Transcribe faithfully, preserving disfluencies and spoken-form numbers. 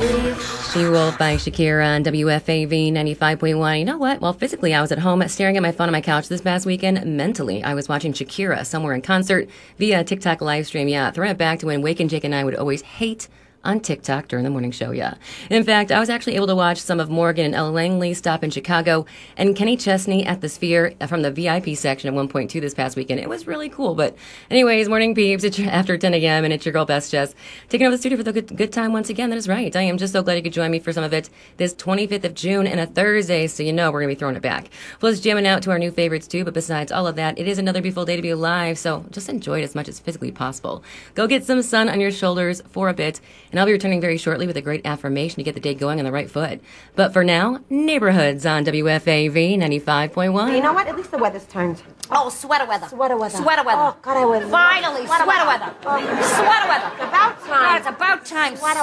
She Wolf by Shakira on W F A V ninety-five point one. You know what? Well, physically, I was at home staring at my phone on my couch this past weekend. Mentally, I was watching Shakira somewhere in concert via TikTok live stream. Yeah, throwing it back to when Wake and Jake and I would always hate on TikTok during the morning show, yeah. In fact, I was actually able to watch some of Morgan and Elle Langley stop in Chicago and Kenny Chesney at the Sphere from the V I P section at one point two this past weekend. It was really cool. But anyways, morning peeps, it's after ten a.m. and it's your girl Best Jess taking over the studio for the good, good time once again. That is right. I am just so glad you could join me for some of it this twenty-fifth of June and a Thursday, so you know we're going to be throwing it back. Plus jamming out to our new favorites too, but besides all of that, it is another beautiful day to be alive, so just enjoy it as much as physically possible. Go get some sun on your shoulders for a bit, and I'll be returning very shortly with a great affirmation to get the day going on the right foot. But for now, Neighborhoods on W F A V ninety-five point one. You know what? At least the weather's turned. Oh, sweater weather. Sweater weather. Sweater weather. Oh, God, I would. Finally, sweater, sweater weather. weather. Oh. Sweater weather. It's about time. God, it's about time. Sweater